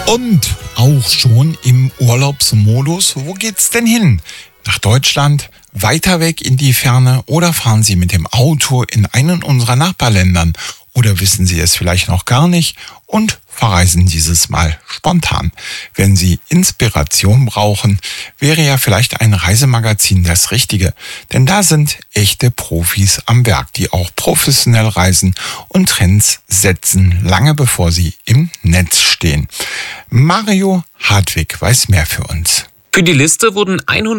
Und auch schon im Urlaubsmodus. Wo geht's denn hin? Nach Deutschland, weiter weg in die Ferne oder fahren Sie mit dem Auto in einen unserer Nachbarländern? Oder wissen Sie es vielleicht noch gar nicht und verreisen dieses Mal spontan? Wenn Sie Inspiration brauchen, wäre ja vielleicht ein Reisemagazin das Richtige. Denn da sind echte Profis am Werk, die auch professionell reisen und Trends setzen, lange bevor sie im Netz stehen. Mario Hartwig weiß mehr für uns. Für die Liste wurden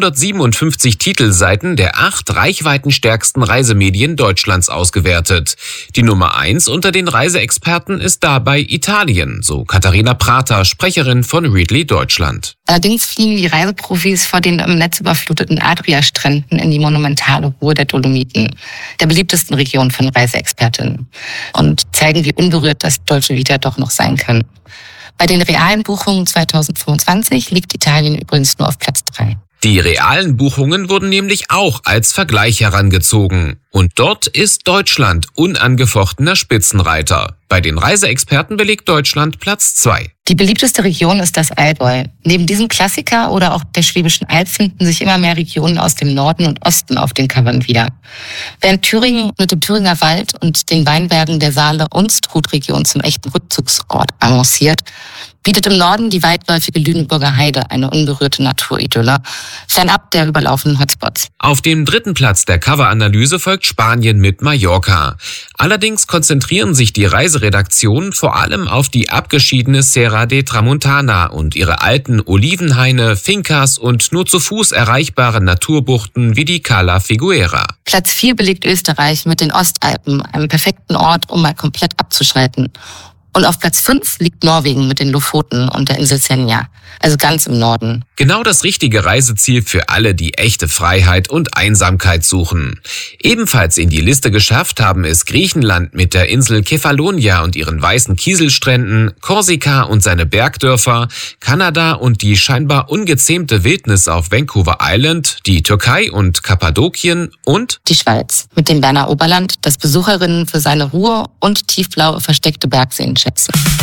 157 Titelseiten der 8 reichweitenstärksten Reisemedien Deutschlands ausgewertet. Die Nummer 1 unter den Reiseexperten ist dabei Italien, so Katharina Prater, Sprecherin von Readly Deutschland. Allerdings fliegen die Reiseprofis vor den im Netz überfluteten Adria-Stränden in die monumentale Ruhe der Dolomiten, der beliebtesten Region von Reiseexpertinnen, und zeigen, wie unberührt das Dolce Vita doch noch sein kann. Bei den realen Buchungen 2025 liegt Italien übrigens nur auf Platz 3. Die realen Buchungen wurden nämlich auch als Vergleich herangezogen. Und dort ist Deutschland unangefochtener Spitzenreiter. Bei den Reiseexperten belegt Deutschland Platz 2. Die beliebteste Region ist das Allgäu. Neben diesem Klassiker oder auch der Schwäbischen Alb finden sich immer mehr Regionen aus dem Norden und Osten auf den Covern wieder. Während Thüringen mit dem Thüringer Wald und den Weinbergen der Saale-Unstrut-Region zum echten Rückzugsort avanciert, bietet im Norden die weitläufige Lüneburger Heide eine unberührte Naturidylle, fernab der überlaufenden Hotspots. Auf dem 3. Platz der Coveranalyse folgt Spanien mit Mallorca. Allerdings konzentrieren sich die Reiseredaktionen vor allem auf die abgeschiedene Serra de Tramuntana und ihre alten Olivenhaine, Fincas und nur zu Fuß erreichbare Naturbuchten wie die Cala Figuera. Platz 4 belegt Österreich mit den Ostalpen, einem perfekten Ort, um mal komplett abzuschalten. Und auf Platz 5 liegt Norwegen mit den Lofoten und der Insel Senja, also ganz im Norden. Genau das richtige Reiseziel für alle, die echte Freiheit und Einsamkeit suchen. Ebenfalls in die Liste geschafft haben es Griechenland mit der Insel Kefalonia und ihren weißen Kieselstränden, Korsika und seine Bergdörfer, Kanada und die scheinbar ungezähmte Wildnis auf Vancouver Island, die Türkei und Kappadokien und die Schweiz mit dem Berner Oberland, das Besucherinnen für seine Ruhe und tiefblaue versteckte Bergseen schätzen.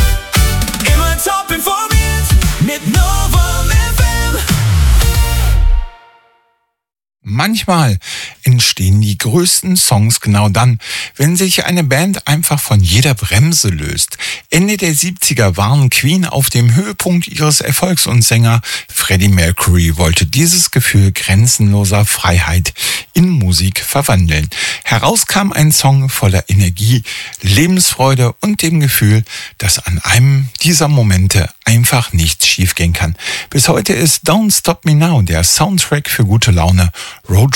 Immer top informiert mit Novum FM. Manchmal entstehen die größten Songs genau dann, wenn sich eine Band einfach von jeder Bremse löst. Ende der 70er waren Queen auf dem Höhepunkt ihres Erfolgs und Sänger Freddie Mercury wollte dieses Gefühl grenzenloser Freiheit in Musik verwandeln. Heraus kam ein Song voller Energie, Lebensfreude und dem Gefühl, dass an einem dieser Momente einfach nichts schiefgehen kann. Bis heute ist Don't Stop Me Now der Soundtrack für gute Laune, Road